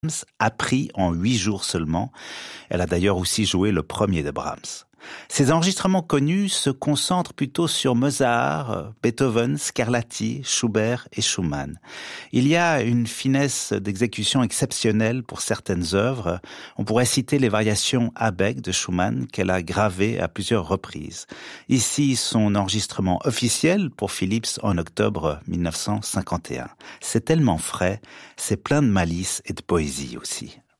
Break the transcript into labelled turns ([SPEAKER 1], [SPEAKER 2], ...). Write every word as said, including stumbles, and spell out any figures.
[SPEAKER 1] appris en huit jours seulement. Elle a d'ailleurs aussi joué le premier de Brahms. Ses enregistrements connus se concentrent plutôt sur Mozart, Beethoven, Scarlatti, Schubert et Schumann. Il y a une finesse d'exécution exceptionnelle pour certaines œuvres. On pourrait citer les variations à bec de Schumann qu'elle a gravées à plusieurs reprises. Ici, son enregistrement officiel pour Philips en octobre mille neuf cent cinquante et un. C'est tellement frais, c'est plein de malice et de poésie aussi.